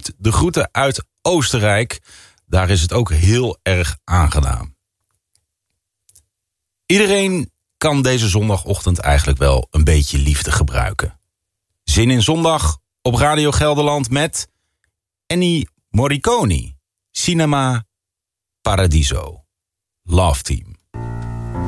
stuurt de groeten uit Oostenrijk. Daar is het ook heel erg aangenaam. Iedereen kan deze zondagochtend eigenlijk wel een beetje liefde gebruiken. Zin in zondag op Radio Gelderland met Ennio Morricone, Cinema Paradiso, Love Team.